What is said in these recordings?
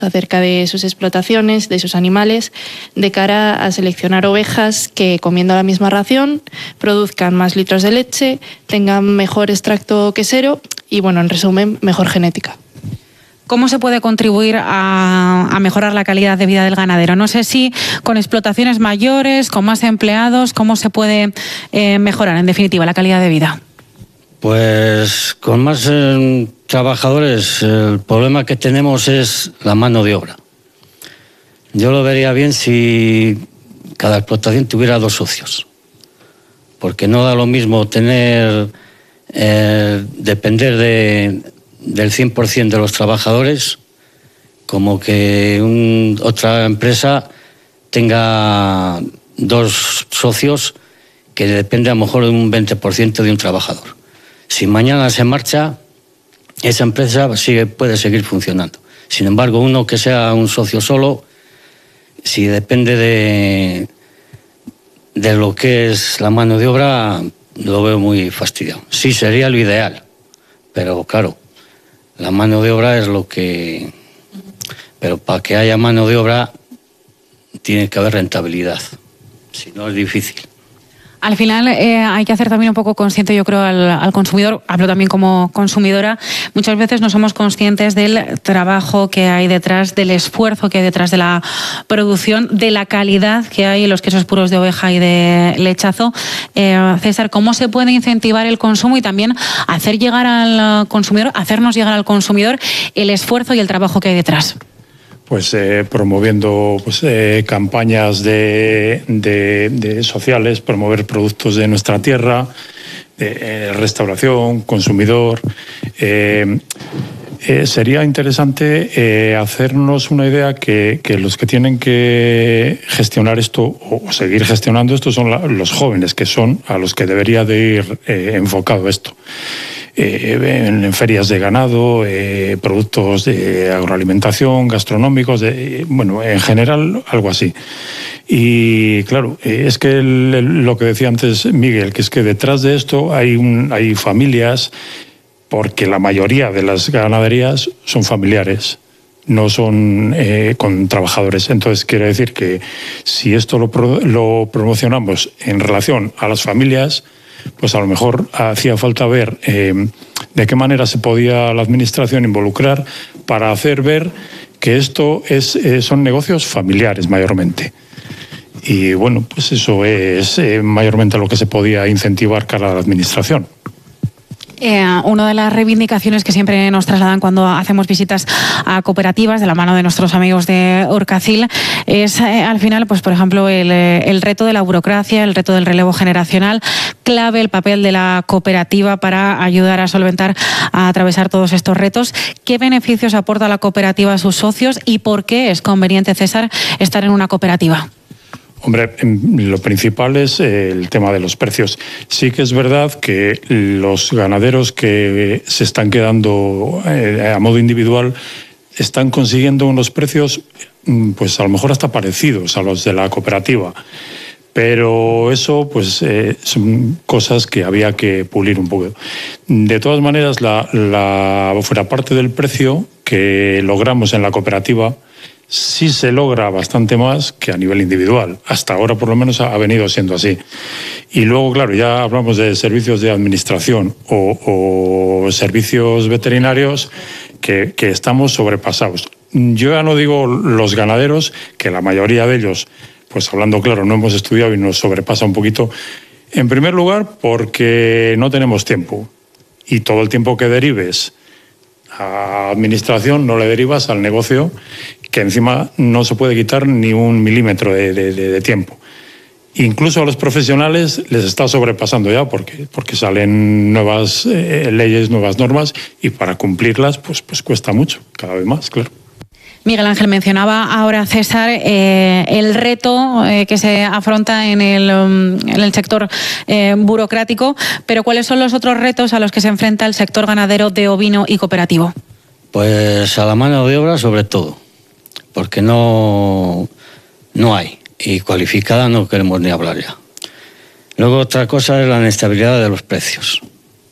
acerca de sus explotaciones, de sus animales, de cara a seleccionar ovejas que, comiendo la misma ración, produzcan más litros de leche, tengan mejor extracto quesero y, bueno, en resumen, mejor genética. ¿Cómo se puede contribuir a mejorar la calidad de vida del ganadero? No sé si con explotaciones mayores, con más empleados, ¿cómo se puede mejorar, en definitiva, la calidad de vida? Pues con más trabajadores, el problema que tenemos es la mano de obra. Yo lo vería bien si cada explotación tuviera 2 socios, porque no da lo mismo depender del 100% de los trabajadores como que otra empresa tenga 2 socios que depende a lo mejor de un 20% de un trabajador. Si mañana se marcha, esa empresa puede seguir funcionando. Sin embargo, uno que sea un socio solo, si depende de lo que es la mano de obra, lo veo muy fastidiado. Sí, sería lo ideal, pero claro, la mano de obra es lo que... Pero para que haya mano de obra tiene que haber rentabilidad, si no es difícil. Al final hay que hacer también un poco consciente, yo creo, al consumidor, hablo también como consumidora, muchas veces no somos conscientes del trabajo que hay detrás, del esfuerzo que hay detrás de la producción, de la calidad que hay en los quesos puros de oveja y de lechazo. César, ¿cómo se puede incentivar el consumo y también hacernos llegar al consumidor el esfuerzo y el trabajo que hay detrás? Pues promoviendo campañas sociales, promover productos de nuestra tierra, restauración, consumidor. Sería interesante hacernos una idea que los que tienen que gestionar esto o seguir gestionando esto son los jóvenes, que son a los que debería de ir enfocado esto. En ferias de ganado, productos de agroalimentación, gastronómicos, en general algo así. Y claro, es que lo que decía antes Miguel, que es que detrás de esto hay familias, porque la mayoría de las ganaderías son familiares, no son con trabajadores. Entonces quiere decir que si esto lo promocionamos en relación a las familias, pues a lo mejor hacía falta ver de qué manera se podía la administración involucrar para hacer ver que esto son negocios familiares mayormente. Y bueno, pues eso es mayormente lo que se podía incentivar cara a la administración. Una de las reivindicaciones que siempre nos trasladan cuando hacemos visitas a cooperativas de la mano de nuestros amigos de Orcacil es al final, pues por ejemplo, el reto de la burocracia, el reto del relevo generacional, clave el papel de la cooperativa para ayudar a solventar, a atravesar todos estos retos. ¿Qué beneficios aporta la cooperativa a sus socios y por qué es conveniente, César, estar en una cooperativa? Hombre, lo principal es el tema de los precios. Sí que es verdad que los ganaderos que se están quedando a modo individual están consiguiendo unos precios, pues a lo mejor hasta parecidos a los de la cooperativa. Pero eso, pues, son cosas que había que pulir un poco. De todas maneras, fuera parte del precio que logramos en la cooperativa, sí se logra bastante más que a nivel individual. Hasta ahora, por lo menos, ha venido siendo así. Y luego, claro, ya hablamos de servicios de administración o servicios veterinarios que estamos sobrepasados. Yo ya no digo los ganaderos, que la mayoría de ellos, pues hablando claro, no hemos estudiado y nos sobrepasa un poquito. En primer lugar, porque no tenemos tiempo. Y todo el tiempo que derives a administración no le derivas al negocio, que encima no se puede quitar ni un milímetro de tiempo. Incluso a los profesionales les está sobrepasando ya porque salen nuevas leyes, nuevas normas, y para cumplirlas pues cuesta mucho, cada vez más, claro. Miguel Ángel, mencionaba ahora César el reto que se afronta en el sector burocrático, pero ¿cuáles son los otros retos a los que se enfrenta el sector ganadero de ovino y cooperativo? Pues a la mano de obra sobre todo, porque no hay, y cualificada no queremos ni hablar ya. Luego otra cosa es la inestabilidad de los precios.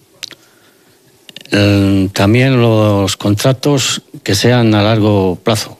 También los contratos que sean a largo plazo,